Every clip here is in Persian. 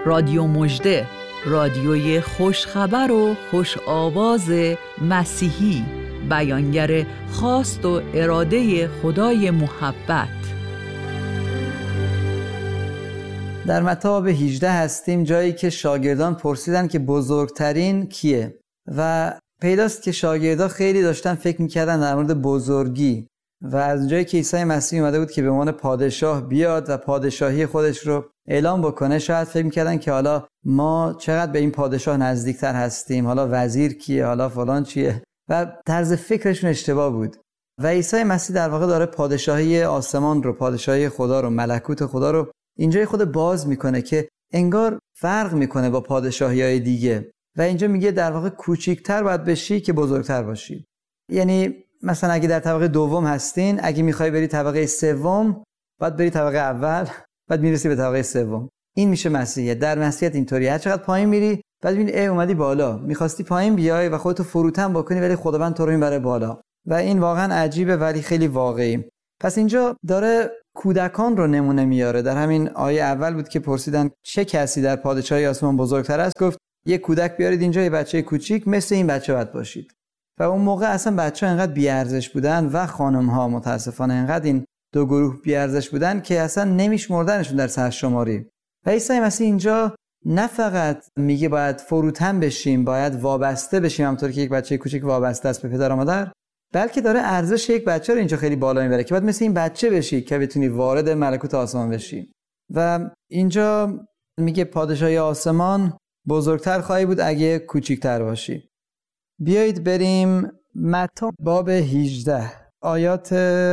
رادیو مژده، رادیوی خوشخبر و خوش آواز مسیحی، بیانگر خواست و اراده خدای محبت. در متی باب 18 هستیم، جایی که شاگردان پرسیدن که بزرگترین کیه و پیداست که شاگردان خیلی داشتن فکر میکردن در مورد بزرگی و از جایی که عیسی مسیح اومده بود که به عنوان پادشاه بیاد و پادشاهی خودش رو اعلام بکنه، شاید فکر میکردن که حالا ما چقدر به این پادشاه نزدیکتر هستیم، حالا وزیر کیه، حالا فلان چیه، و طرز فکرشون اشتباه بود. و عیسی مسیح در واقع داره پادشاهی آسمان رو، پادشاهی خدا رو، ملکوت خدا رو اینجای خود باز میکنه که انگار فرق میکنه با پادشاهی‌های دیگه و اینجا میگه در واقع کوچیک‌تر باید بشی که بزرگتر باشی. یعنی مثلا اگه در طبقه دوم هستین، اگه میخوای بری طبقه سوم، باید بری طبقه اول، بعد میرسی به طبقه سوم. این میشه مسیحیت. در مسیحیت اینطوریه، هر چقدر پایین میری بعد میبینی اومدی بالا، میخواستی پایین بیای و خودتو فروتن بکنی ولی خداوند تو رو میبره بالا و این واقعا عجیبه ولی خیلی واقعی. پس اینجا داره کودکان رو نمونه میاره. در همین آیه اول بود که پرسیدن چه کسی در پادشاهی آسمان بزرگتر است، گفت یک کودک بیارید اینجا، یه بچه کوچیک مثل این بچه باید باشید. و اون موقع اصلا بچه‌ها انقدر بی‌ارزش بودن و خانم‌ها متاسفانه انقدر این دو گروه بی‌ارزش بودن که اصلا نمیشمردنشون در سرشماری. و عیسی مسیح اینجا نه فقط میگه باید فروتن بشیم، باید وابسته بشیم همونطور که یک بچه کوچیک وابسته است به پدر و مادر، بلکه داره ارزش یک بچه رو اینجا خیلی بالا میبره که باید مثل این بچه بشی که بتونی وارد ملکوت آسمان بشی. و اینجا میگه پادشاهی آسمان بزرگتر خواهی بود اگه کوچیک‌تر باشی. بیایید بریم متی باب 18 آیات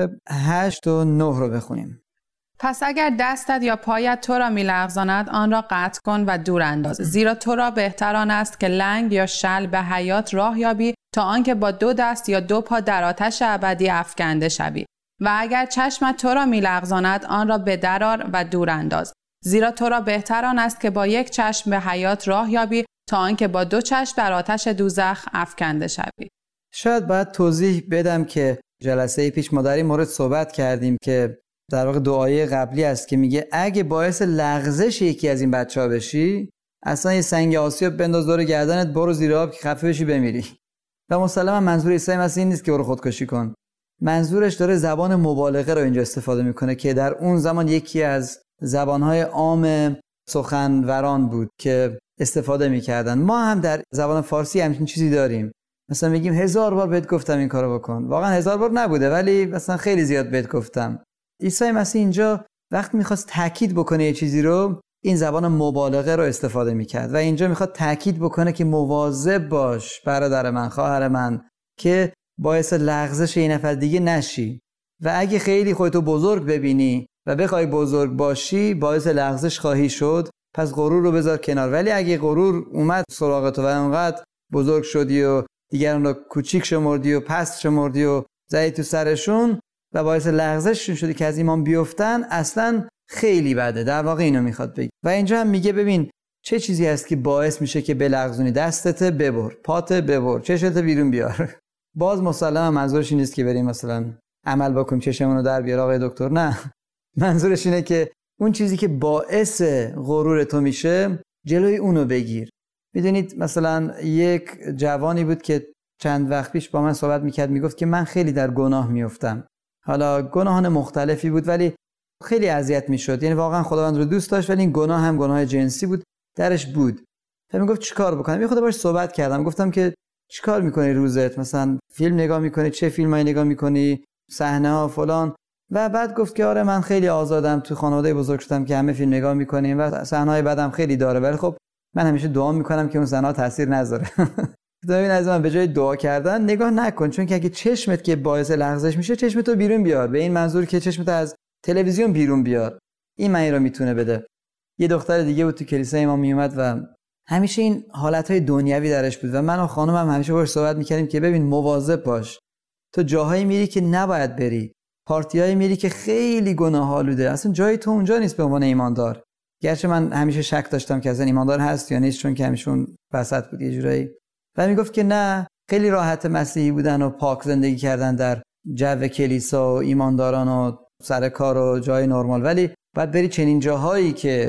8 و 9 رو بخونیم. پس اگر دستت یا پایت تو را می‌لغزاند آن را قطع کن و دور انداز، زیرا تو را بهتر آن است که لنگ یا شل به حیات راه یابی تا آنکه با 2 دست یا 2 پا در آتش ابدی افکنده شوی. و اگر چشمت تو را می‌لغزاند آن را به در آر و دور انداز، زیرا تو را بهتر آن است که با 1 چشم به حیات راه یابی تا آنکه با 2 چشم در آتش دوزخ افکنده شوی. شاید باید توضیح بدم که جلسه پیش ما در این مورد صحبت کردیم که در واقع دعای قبلی است که میگه اگه باعث لغزش یکی از این بچه‌ها بشی، اصلا یه سنگ آسیاب بنداز دور گردنت، برو زیر آب که خفه بشی بمیری. و مسلما منظور عیسی مسیح نیست که برو خودکشی کن. منظورش داره زبان مبالغه رو اینجا استفاده میکنه که در اون زمان یکی از زبانهای عام سخنوران بود که استفاده میکردن. ما هم در زبان فارسی همچین چیزی داریم، مثلا میگیم 1000 بار بهت گفتم این کارو بکن. واقعا 1000 بار نبوده ولی مثلا خیلی زیاد بهت گفتم. عیسی مسیح اینجا وقت میخواست تاکید بکنه یه چیزی رو، این زبان مبالغه رو استفاده میکرد و اینجا میخواد تاکید بکنه که مواظب باش برادر من، خواهر من، که باعث لغزش این نفر دیگه نشی. و اگه خیلی خودتو بزرگ ببینی و بخوای بزرگ باشی، باعث لغزش خواهی شد. پس غرور رو بذار کنار. ولی اگه غرور اومد سراغ تو و انقدر بزرگ شدی و دیگران رو کوچیک شمردی و پست شمردی و زدی تو سرشون و باعث لغزششون شدی که از ایمان بیفتن، اصلا خیلی بده. در واقع اینو میخواد بگه. و اینجا هم میگه ببین چه چیزی هست که باعث میشه که بلغزونی. دستت ببر، پات ببر، چشت بیرون بیار. باز مسلما منظورش این نیست که بریم مثلا عمل بکنیم چشمون رو در بیار آقای دکتر، نه. منظورش اینه که اون چیزی که باعث غرور تو میشه جلوی اونو بگیر. میدونید مثلا یک جوانی بود که چند وقت پیش با من صحبت میکرد، میگفت که من خیلی در گناه میافتم. حالا گناهان مختلفی بود ولی خیلی اذیت میشد. یعنی واقعا خداوند رو دوست داشت ولی این گناه هم گناه جنسی بود درش بود. تا میگفت چیکار بکنم؟ یه خود باهاش صحبت کردم، گفتم که چیکار میکنی روزت؟ مثلا فیلم نگاه میکنی؟ چه فیلمایی نگاه میکنی؟ صحنه ها فلان. و بعد گفت که آره من خیلی آزادم، تو خانواده بزرگ شدم که همه فیلم نگاه میکنیم و صحنه‌های بعدم خیلی داره، ولی خب من همیشه دعا میکنم که اون صحنه‌ها تاثیر نذاره. ببین از من به جای دعا کردن نگاه نکن، چون که اگه چشمت که باعث لغزش میشه چشمت رو بیرون بیار، به این منظور که چشمت از تلویزیون بیرون بیار. این معنی رو میتونه بده. یه دختر دیگه بود تو کلیسای ما میومد و همیشه این حالتهای دنیوی درش بود و من و خانمم همیشه باهاش صحبت میکردیم که ببین مواظب باش، تو جاهایی میری که نباید بری، پارتیایی میری که خیلی گناه‌آلوده، اصلا جای تو اونجا نیست به عنوان ایماندار. گرچه من همیشه شک داشتم که اصلا ایماندار هست یا نیست، چون که همیشه اون وسط بود یه جورایی. و میگفت که نه، خیلی راحت مسیحی بودن و پاک زندگی کردن در جو کلیسا و ایمانداران و سر کار و جای نرمال، ولی باید بری چنین جاهایی که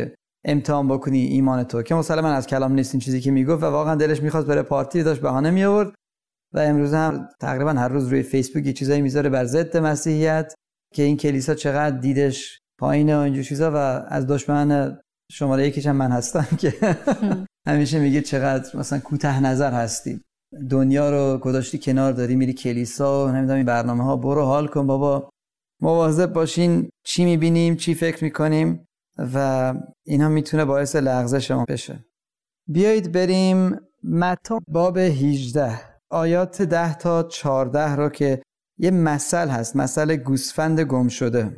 امتحان بکنی ایمان تو، که مسلما از کلام نیست این چیزی که میگفت و واقعا دلش میخواست بره پارتی، داشت بهانه می آورد و امروز هم تقریبا هر روز روی فیسبوک یه چیزایی میذاره بر ضد مسیحیت که این کلیسا چقدر دیدش پایینه و اینجور چیزا، و از دشمن شماره یکیش هم من هستم که همیشه میگه چقدر مثلا کوتاه نظر هستی، دنیا رو گذاشتی کنار، داری میری کلیسا و نمیدونم این برنامه‌ها، برو حال کن بابا، مواظب باشین چی میبینیم چی فکر میکنیم و اینا میتونه باعث لغزش ما بشه. بیایید بریم متی باب 18 آیات 10 تا 14 رو که یه مثل هست، مثل گوسفند گم شده.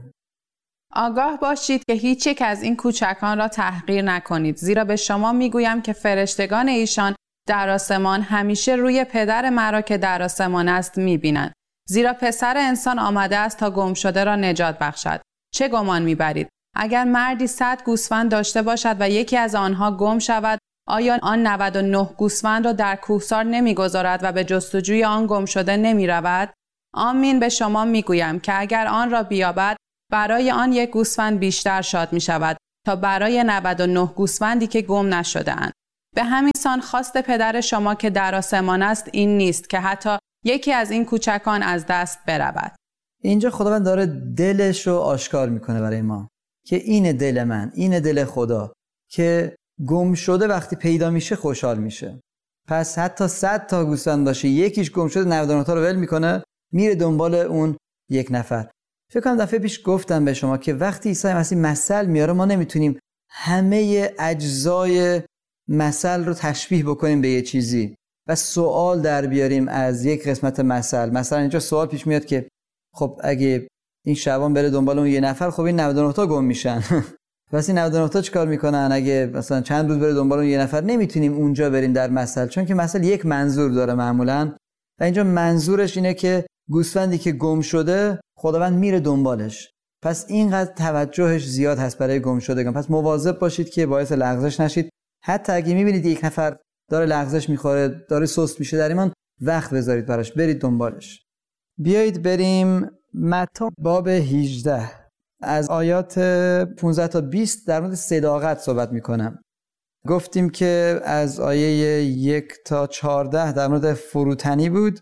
آگاه باشید که هیچ یک از این کوچکان را تحقیر نکنید، زیرا به شما میگویم که فرشتگان ایشان در آسمان همیشه روی پدر مرا که در آسمان است میبینند. زیرا پسر انسان آمده است تا گم شده را نجات بخشد. چه گمان میبرید؟ اگر مردی 100 گوسفند داشته باشد و یکی از آنها گم شود، آیا آن 99 گوسفند را در کوهسار نمیگذارد و به جستجوی آن گم شده نمیرود؟ آمین به شما میگویم که اگر آن را بیابد، برای آن یک گوسفند بیشتر شاد می شود تا برای 99 گوسفندی که گم نشده اند. به همین سان خواست پدر شما که در آسمان است این نیست که حتی یکی از این کوچکان از دست برود. اینجا خداوند داره دلش رو آشکار میکنه برای ما که این دل من، این دل خدا که گم شده وقتی پیدا میشه خوشحال میشه. پس حتی 100 تا گوسفند باشه یکیش گم شده 99 تا رو ول میکنه، میره دنبال اون یک نفر. فکر کنم دفعه پیش گفتم به شما که وقتی عیسی مسیح مثل میاره ما نمیتونیم همه اجزای مثل رو تشبیه بکنیم به یه چیزی و سوال در بیاریم از یک قسمت مثل. مثلا اینجا سوال پیش میاد که خب اگه این شبان بره دنبال اون یه نفر، خب این 99 تا گم میشن پس این 99 تا چیکار میکنن؟ اگه مثلا چند روز بره دنبال اون یه نفر، نمیتونیم اونجا بریم در مثل، چون که مثل یک منظور داره معمولا و اینجا منظورش اینه که گوسفندی که گم شده خداوند میره دنبالش. پس اینقدر توجهش زیاد هست برای گم شدگان. پس مواظب باشید که باعث لغزش نشید. حتی اگه میبینید یک نفر داره لغزش میخوره، داره سست میشه در ایمان، وقت بذارید براش، برید دنبالش. بیایید بریم متی باب 18 از آیات 15 تا 20 در مورد صداقت صحبت میکنم. گفتیم که از آیه 1 تا 14 در مورد فروتنی بود،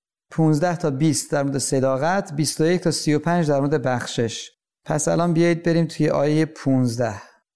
15 تا 20 در مورد صداقت، 21 تا 35 در مورد بخشش. پس الان بیایید بریم توی آیه 15.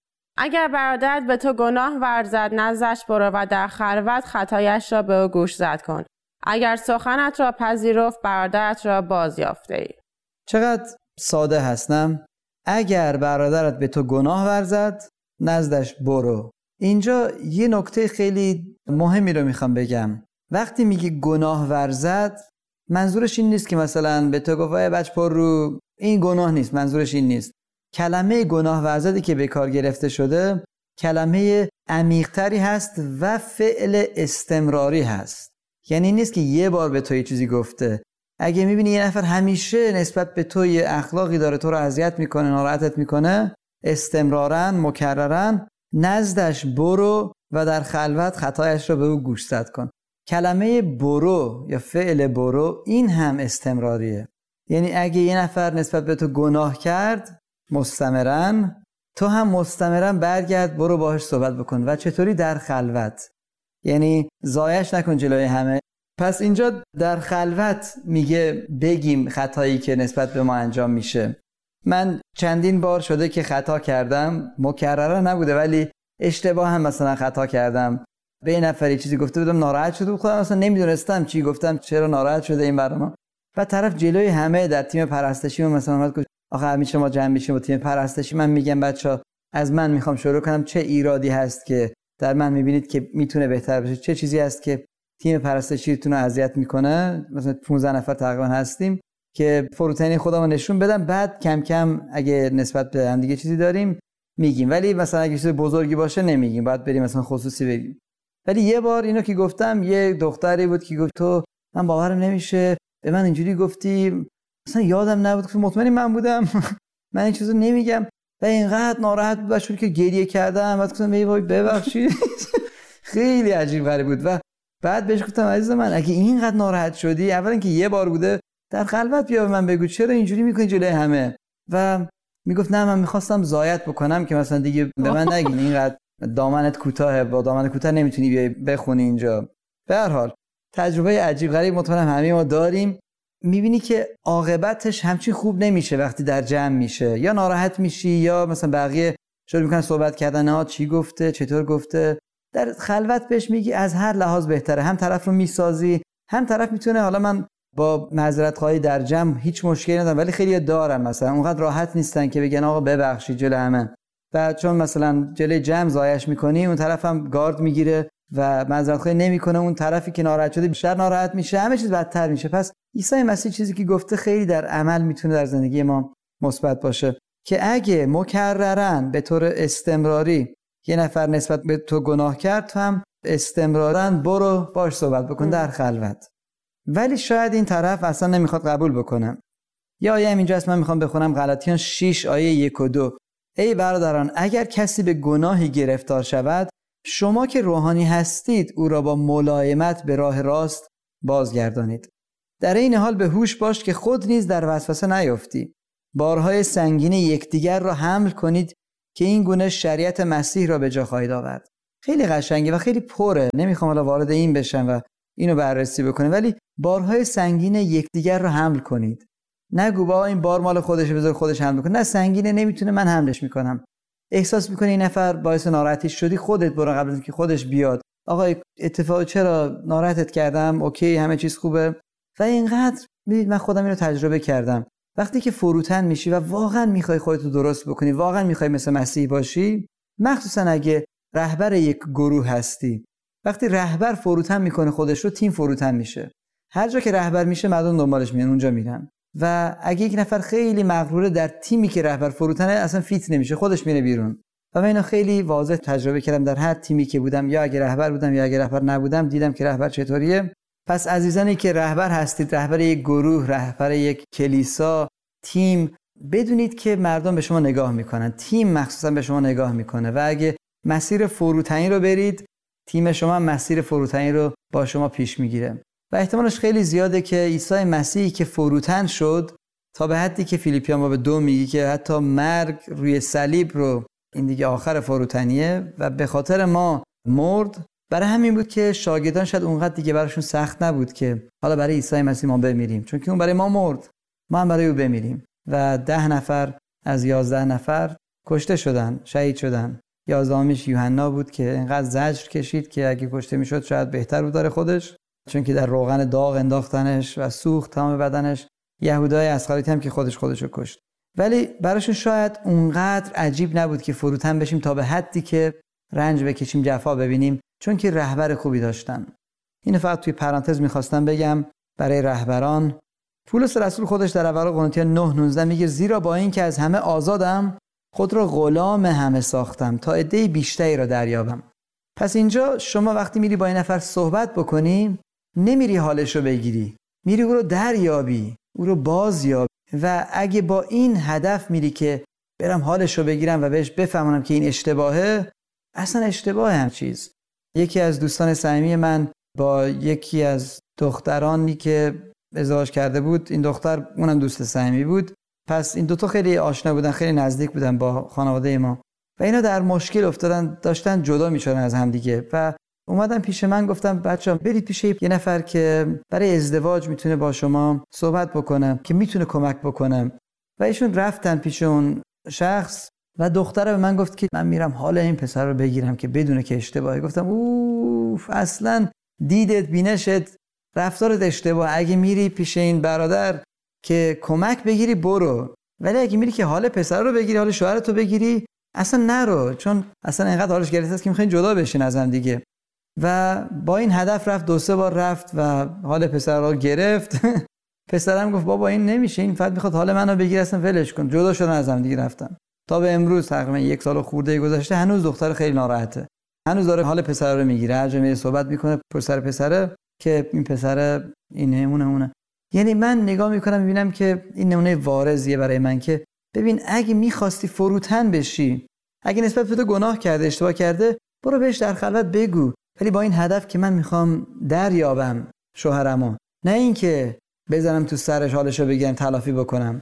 اگر برادرت به تو گناه ورزد، نزدش برو و در خلوت خطایش را به او گوش زد کن. اگر سخنت را پذیرفت، برادرت را بازیافته ای. چقدر ساده هستم. اگر برادرت به تو گناه ورزد، نزدش برو. اینجا یه نکته خیلی مهمی رو میخوام بگم. وقتی میگی گناه ورزد، منظورش این نیست که مثلا به تو گفت بچه پر رو، این گناه نیست. منظورش این نیست. کلمه گناه ورزدی که به کار گرفته شده کلمه عمیق‌تری هست و فعل استمراری هست. یعنی نیست که یه بار به تو یه چیزی گفته. اگه میبینی یه نفر همیشه نسبت به تو یه اخلاقی داره، تو رو اذیت میکنه، ناراحتت میکنه، استمرارا مکررا، نزدش برو و در خلوت خطایش رو به او گوشزد کن. کلمه برو یا فعل برو این هم استمراریه. یعنی اگه یه نفر نسبت به تو گناه کرد مستمرا، تو هم مستمرا برگرد برو باهاش صحبت بکن. و چطوری؟ در خلوت، یعنی ضایعش نکن جلوی همه. پس اینجا در خلوت میگه بگیم خطایی که نسبت به ما انجام میشه. من چندین بار شده که خطا کردم، مکررا نبوده ولی اشتباه هم مثلا خطا کردم، به این نفری چیزی گفته بودم ناراحت شده، خودم اصلا نمیدونستم چی گفتم، چرا ناراحت شده این برام. بعد طرف جلوی همه در تیم پرستشی مثلا اومد گفت آخه همیشه ما جمع میشیم با تیم پرستشی، من میگم بچا از من میخوام شروع کنم، چه ایرادی هست که در من میبینید که میتونه بهتر بشه؟ چه چیزی هست که تیم پرستشیتون رو اذیت میکنه؟ مثلا 15 نفر تقریبا هستیم که فروتنی خودمون نشون بدم، بعد کم کم اگه نسبت به هم دیگه چیزی داریم میگیم، ولی مثلا اگه چیز بزرگی باشه نمیگیم، باید بریم مثلا خصوصی بگیم. ولی یه بار اینو که گفتم، یه دختری بود که گفت تو من باورم نمیشه به من اینجوری گفتی، مثلا یادم نبود که مطمئنی من بودم من این چیزو نمیگم. و اینقدر ناراحت بود شد که گریه کردم، بعد گفتم ای وای ببخشید خیلی عجیب غریب بود. و بعد بهش گفتم عزیز من اگه اینقدر ناراحت شدی، اولا که یه بار بوده، در خلوت بیا به من بگو چرا اینجوری میکنی جلوی همه. و میگفت نه من میخواستم زایت بکنم که مثلا دیگه به من نگین اینقدر دامنت کوتاهه، با دامن کوتاه نمیتونی بیای بخونی اینجا. به هر حال تجربه عجیب غریب مطمئنم همه ما داریم. میبینی که عاقبتش همچین خوب نمیشه وقتی در جمع میشه، یا ناراحت میشی یا مثلا بقیه شروع میکنن صحبت کردن ها چی گفته چطور گفته. در خلوت بهش میگی از هر لحاظ بهتره، هم طرف رو میسازی، هم طرف میتونه. حالا من با معذرت خواهی در جمع هیچ مشکلی ندارم، ولی خیلی دارم مثلا اونقدر راحت نیستن که بگن آقا ببخشید جلوی همه، و چون مثلا جلوی جمع زایش میکنی اون طرف هم گارد میگیره و معذرت خواهی نمیکنه، اون طرفی که ناراحت شده بیشتر ناراحت میشه، همه چیز بدتر میشه. پس عیسی مسیح چیزی که گفته خیلی در عمل میتونه در زندگی ما مثبت باشه که اگه مکررن به طور استمراری یه نفر نسبت به تو گناه کرد، تو هم استمرارا برو باش صحبت بکن در خلوت. ولی شاید این طرف اصلا نمیخواد قبول بکنه. یا آیه اینجاست، من میخوام بخونم غلاطیان 6 آیه 1 و 2. ای برادران اگر کسی به گناهی گرفتار شود، شما که روحانی هستید او را با ملایمت به راه راست بازگردانید. در این حال به هوش باش که خود نیز در وسوسه نیفتی. بارهای سنگین یکدیگر را حمل کنید که این گونه شریعت مسیح را به جا خواهید آورد. خیلی قشنگه و خیلی پره، نمیخوام حالا وارد این بشم و اینو بررسی بکنیم، ولی بارهای سنگین یکدیگر را حمل کنید. نگو با این بار مال خودشه بذار خودش حمل کنه، نه سنگینه نمیتونه من حملش میکنم. احساس میکنی این نفر باعث ناراحتی شدی، خودت برو قبل از اینکه خودش بیاد آقا اتفاق چرا ناراحتت کردم، اوکی همه چیز خوبه. و اینقدر ببین من خودم اینو تجربه کردم، وقتی که فروتن میشی و واقعا میخوای خودت رو درست بکنی، واقعا میخوای مثل مسیح باشی، مخصوصا اگه رهبر یک گروه هستی، وقتی رهبر فروتن میکنه خودش رو، تیم فروتن میشه. هر جا که رهبر میشه مردم دنبالش میان، اونجا میرن. و اگه یک نفر خیلی مغروره در تیمی که رهبر فروتنه، اصلا فیت نمیشه، خودش میره بیرون. و من اینو خیلی واضح تجربه کردم در هر تیمی که بودم، یا اگه رهبر بودم یا اگه رهبر نبودم، دیدم که رهبر چطوریه. پس عزیزانی که رهبر هستید، رهبر یک گروه، رهبر یک کلیسا، تیم، بدونید که مردم به شما نگاه میکنن، تیم مخصوصا به شما نگاه میکنه و اگه مسیر فروتنی رو برید، تیم شما مسیر فروتنی رو با شما پیش میگیره. و احتمالش خیلی زیاده که عیسی مسیحی که فروتن شد، تا به حدی که فیلیپیان باب 2 میگه که حتی مرگ روی صلیب رو، این دیگه آخر فروتنیه و به خاطر ما مرد. برای همین بود که شاگردان شاید اونقدر دیگه براشون سخت نبود که حالا برای عیسی مسیح ما بمیریم، چون که اون برای ما مرد، ما هم برای او بمیریم. و 10 نفر از 11 نفر کشته شدن، شهید شدن. 11میش یوحنا بود که اینقدر زجر کشید که اگه کشته میشد شاید بهتر بود داره خودش، چون که در روغن داغ انداختنش و سوخت تمام بدنش. یهودای اسخریت هم که خودشو کشت. ولی براشون شاید اونقدر عجیب نبود که فروتن بشیم تا به حدی که رنج بکشیم، جفا ببینیم، چون که رهبر خوبی داشتن. اینو فقط توی پرانتز میخواستم بگم برای رهبران. پولس رسول خودش در اول قرنتیان 9:19 میگه زیرا با این که از همه آزادم، خود را غلام همه ساختم تا عده بیشتری را دریابم. پس اینجا شما وقتی میری با این نفر صحبت بکنی، نمیری حالش رو بگیری، میری او رو دریابی، او رو بازیابی. و اگه با این هدف میری که برم حالش رو بگیرم و بهش بفهمونم که این اشتباهه، اصلا اشتباه هم چیز. یکی از دوستان صمیمی من با یکی از دخترانی که ازدواج کرده بود، این دختر اونم دوست صمیمی بود، پس این دوتا خیلی آشنا بودن، خیلی نزدیک بودن با خانواده ما و اینا در مشکل افتادن، داشتن جدا میشدن از هم دیگه. و اومدن پیش من، گفتم بچه‌ها برید پیش یه نفر که برای ازدواج میتونه با شما صحبت بکنه، که میتونه کمک بکنه. و ایشون رفتن پیش اون شخص و دختره به من گفت که من میرم حال این پسر رو بگیرم که بدونه که اشتباهه. گفتم اوف، اصلا دیدت، بینشت، رفتارت اشتباه. اگه میری پیش این برادر که کمک بگیری برو، ولی اگه میری که حال پسر رو بگیری، حال شوهرت رو بگیری، اصلا نرو، چون اصلا اینقدر حالش گرفته است که میخواین جدا بشین از هم دیگه. و با این هدف رفت، 2-3 بار رفت و حال پسر رو گرفت. پسرم گفت بابا این نمیشه، این فقط میخواد حال منو بگیره، اصلا ولش کن. جدا شدن از هم دیگه رفتن. تا به امروز تقریبا 1 سال خورده گذشته، هنوز دختر خیلی ناراحته، هنوز داره حال پسر رو میگیره، هر جا میره صحبت میکنه پسره که این پسر اینه اونه. یعنی من نگاه میکنم میبینم که این نمونه وارزیه برای من که ببین اگه میخواستی فروتن بشی، اگه نسبت به تو گناه کرده، اشتباه کرده، برو بهش در خلوت بگو، ولی با این هدف که من میخوام دریابم شوهرمو، نه اینکه بزنم تو سرش حالشو بگیرم تلافی بکنم.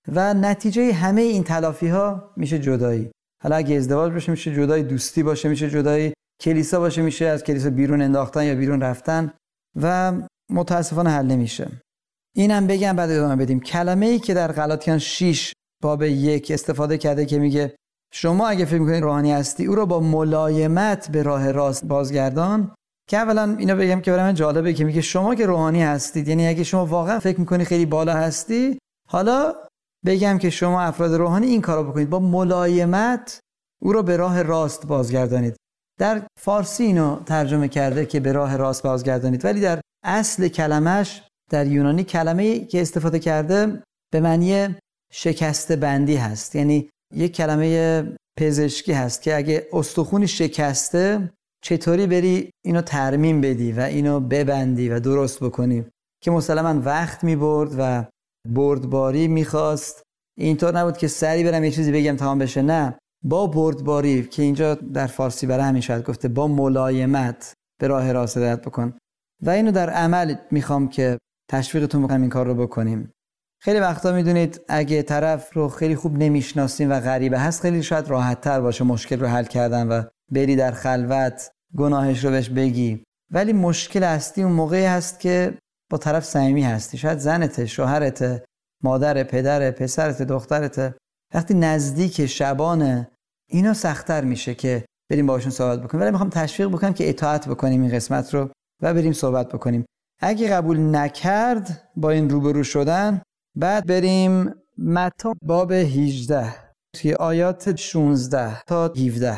و نتیجه همه این تلافی ها میشه جدایی. حالا اگه ازدواج باشه میشه جدایی، دوستی باشه میشه جدایی، کلیسا باشه میشه از کلیسا بیرون انداختن یا بیرون رفتن و متاسفانه حل نمیشه. اینم بگم بعد ادامه بدیم. کلمه‌ای که در غلاطیان 6 باب 1 استفاده کرده که میگه شما اگه فکر می‌کنید روحانی هستی او رو با ملایمت به راه راست بازگردان، که اولا اینا بگم که برای من جالبه که میگه شما که روحانی هستید، یعنی اگه شما واقعا فکر می‌کنید خیلی بالا هستی، حالا بگم که شما افراد روحانی این کارو بکنید، با ملایمت او رو به راه راست بازگردانید. در فارسی اینو ترجمه کرده که به راه راست بازگردانید، ولی در اصل کلمش در یونانی کلمه‌ای که استفاده کرده به معنی شکسته بندی هست. یعنی یک کلمه پزشکی هست که اگه استخونی شکسته چطوری بری اینو ترمیم بدی و اینو ببندی و درست بکنی، که مسلماً وقت می‌برد و بردباری می‌خواست. اینطور نبود که سری برم یه چیزی بگم تمام بشه، نه، با بردباری که اینجا در فارسی برای همین شاید گفته با ملایمت به راه راست هدایت بکن. و اینو در عمل میخوام که تشویقتون بکنم این کار رو بکنیم. خیلی وقتا میدونید اگه طرف رو خیلی خوب نمیشناسیم و غریبه هست، خیلی شاید راحت تر باشه مشکل رو حل کردن و بری در خلوت گناهش رو بهش بگی. ولی مشکل اصلی اون موقعی هست که با طرف صمیمی هستی، شاید زنته، شوهرته، مادر، پدر، پسرت، دخترته. وقتی نزدیک شبانه اینا سخت‌تر میشه که بریم باهاشون صحبت بکنیم. ولی میخوام تشویق بکنم که اطاعت بکنیم این قسمت رو و بریم صحبت بکنیم. اگه قبول نکرد با این روبرو شدن، بعد بریم متی باب 18 توی آیات 16 تا 17.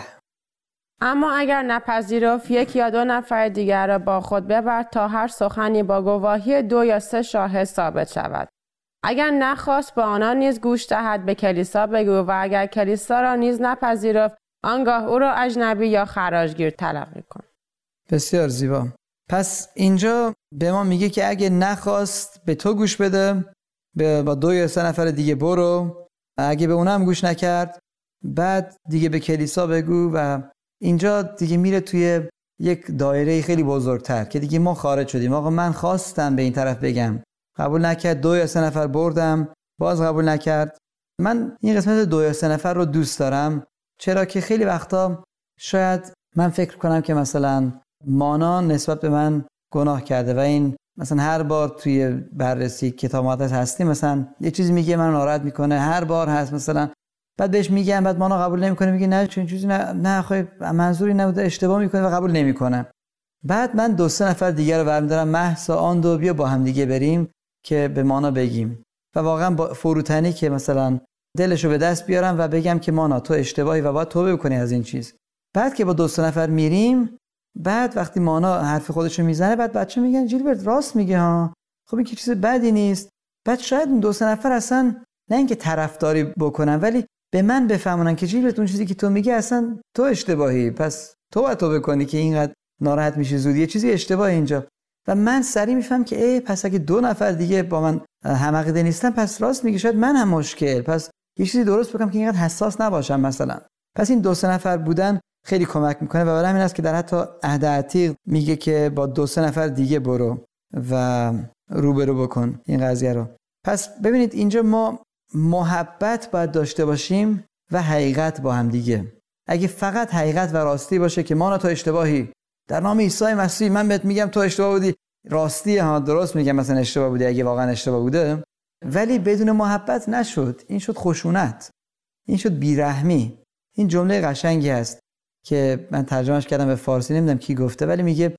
اما اگر نپذیرفت، 1 یا 2 نفر دیگر را با خود ببر تا هر سخنی با گواهی 2 یا 3 شاهد ثابت شود. اگر نخواست به آنان نیز گوش دهد، به کلیسا بگو، و اگر کلیسا را نیز نپذیرفت، آنگاه او را اجنبی یا خراجگیر تلقی کن. بسیار زیبا. پس اینجا به ما میگه که اگه نخواست به تو گوش بده، با 2 یا 3 نفر دیگه برو. اگه به اونم گوش نکرد، بعد دیگه به کلیسا بگو. و اینجا دیگه میره توی یک دایره خیلی بزرگتر که دیگه ما خارج شدیم. آقا من خواستم به این طرف بگم، قبول نکرد، 2 یا 3 نفر بردم، باز قبول نکرد. من این قسمت 2 یا 3 نفر رو دوست دارم، چرا که خیلی وقتا شاید من فکر کنم که مثلا مانا نسبت به من گناه کرده و این مثلا هر بار توی بررسی کتاب مقدس هستیم مثلا یه چیزی میگه من ناراحت میکنه، هر بار هست مثلا، بعد بهش میگم، بعد مانا قبول نمیکنه، میگه نه چون چیزی نه خب منظوری نبوده، اشتباه میکنه و قبول نمیکنه. بعد من 2 3 نفر دیگه رو برمی‌دارم، مهسا آن 2 بیا با هم دیگه بریم که به مانا بگیم و واقعا با فروتنی که مثلا دلشو به دست بیارم و بگم که مانا تو اشتباهی و باید توبه بکنی از این چیز. بعد که با 2 3 نفر میریم، بعد وقتی مانا حرف خودشو میزنه، بعد بچه میگن جیلبرت راست میگه ها، خب این که چیز بدی نیست. بعد شاید این 2 3 نفر اصلا نه اینکه طرفداری بکنن، ولی به من بفهمونن که جیلبرت اون چیزی که تو میگی اصلا تو اشتباهی، پس تو باید توبه کنی که اینقدر ناراحت میشه زود، یه چیزی اشتباهه اینجا. و من سریع میفهم که پس اگه 2 نفر دیگه با من هم عقیده نیستن، پس راست میگه، شاید من هم مشکل، پس یه چیزی درست بکنم که اینقدر حساس نباشم مثلا. پس این 2 3 نفر بودن خیلی کمک میکنه و برای همین است که در حتی عهد عتیق میگه که با 2 3 نفر دیگه برو و روبرو بکن این قضیه رو. پس ببینید اینجا ما محبت باید داشته باشیم و حقیقت با هم دیگه. اگه فقط حقیقت و راستی باشه که مانا تو اشتباهی، در نام عیسی مسیح من بهت میگم تو اشتباه بودی، راستی ها درست میگم مثلا اشتباه بودی اگه واقعا اشتباه بوده، ولی بدون محبت نشد، این شد خشونت، این شد بیرحمی. این جمله قشنگی است که من ترجمهش کردم به فارسی، نمیدونم کی گفته، ولی میگه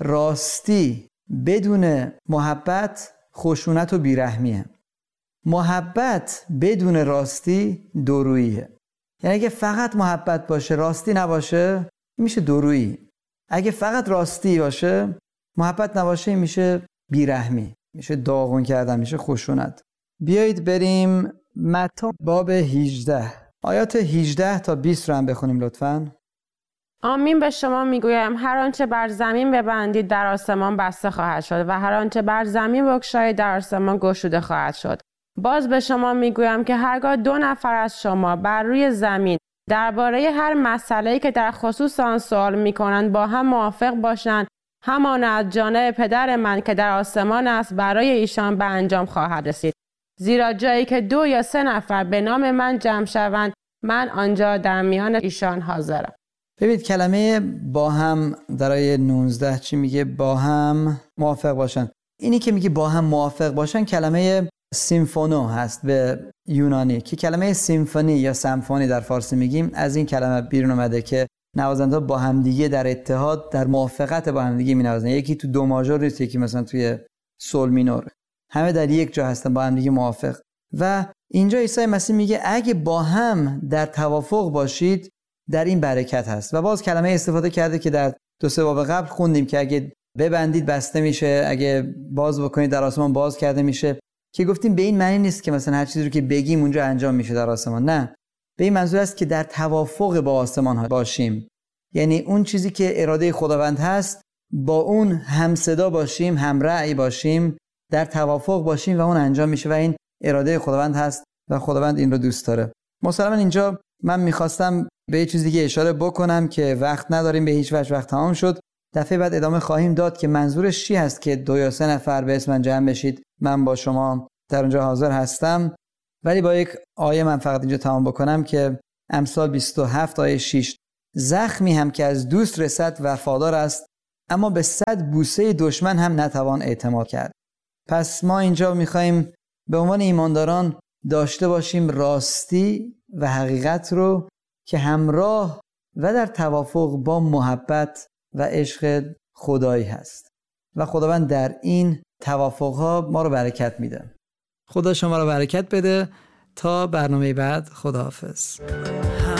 راستی بدون محبت خشونت و بیرحمیه، محبت بدون راستی دوروییه. یعنی اگه فقط محبت باشه راستی نباشه میشه دورویی، اگه فقط راستی باشه محبت نباشه میشه بیرحمی، میشه داغون کردن، میشه خشونت. بیایید بریم متی باب 18 آیات 18 تا 20 رو هم بخونیم لطفاً. آمین به شما میگویم هر آنچه بر زمین ببندید در آسمان بسته خواهد شد و هر آنچه بر زمین بگشایید در آسمان گشوده خواهد شد. باز به شما میگویم که هرگاه 2 نفر از شما بر روی زمین درباره هر مسئله‌ای که در خصوص آن سوال میکنند با هم موافق باشند، همان از جانب پدر من که در آسمان است برای ایشان به انجام خواهد رسید. زیرا جایی که 2 یا 3 نفر به نام من جمع شوند، من آنجا در میان ایشان حاضرم. ببینید کلمه با هم در آیه 19 چی میگه؟ با هم موافق باشن. اینی که میگه با هم موافق باشن کلمه سیمفونو هست به یونانی، که کلمه سیمفونی یا سمفونی در فارسی میگیم از این کلمه بیرون اومده که نوازنده با همدیگه در اتحاد، در موافقت با همدیگه مینوازن. یکی تو دو ماژور نیست، یکی مثلا توی سول مینور، همه در یک جا هستن با همدیگه موافق. و اینجا عیسی مسیح میگه اگه با هم در توافق باشید در این برکت هست. و باز کلمه استفاده کرده که در 2-3 باب قبل خوندیم که اگه ببندید بسته میشه، اگه باز بکنید در آسمان باز کرده میشه، که گفتیم به این معنی نیست که مثلا هر چیزی رو که بگیم اونجا انجام میشه در آسمان. نه، به این منظور است که در توافق با آسمان ها باشیم. یعنی اون چیزی که اراده خداوند هست با اون همصدا باشیم، هم رأی باشیم، در توافق باشیم و اون انجام میشه و این اراده خداوند هست و خداوند این رو دوست داره. مثلا اینجا من میخواستم به یه چیز دیگه اشاره بکنم که وقت نداریم، به هیچ وجه وقت تمام شد. دفعه بعد ادامه خواهیم داد که منظورش چی هست که 2 یا 3 نفر به اسم من جمع بشید، من با شما در اونجا حاضر هستم. ولی با یک آیه من فقط اینجا تمام بکنم که امثال 27 آیه 6: زخمی هم که از دوست رسد وفادار است، اما به 100 بوسه دشمن هم نتوان اعتماد کرد. پس ما اینجا میخوایم به عنوان ایمانداران داشته باشیم راستی و حقیقت رو که همراه و در توافق با محبت و عشق خدایی هست و خداوند در این توافقها ما رو برکت میده. خدا شما رو برکت بده. تا برنامه بعد، خداحافظ.